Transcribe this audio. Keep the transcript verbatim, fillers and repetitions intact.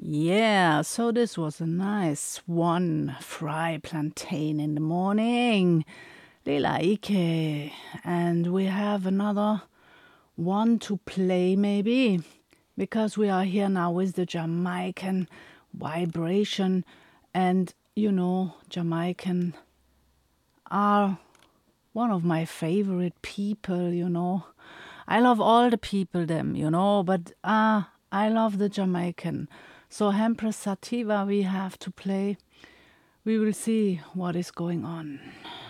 Yeah, so this was a nice one fry plantain in the morning. Lila Ike. And we have another one to play maybe, because we are here now with the Jamaican vibration. And you know, Jamaican are one of my favorite people, you know. I love all the people them, you know, but ah, uh, I love the Jamaican. So Empress Sativa we have to play. We will see what is going on.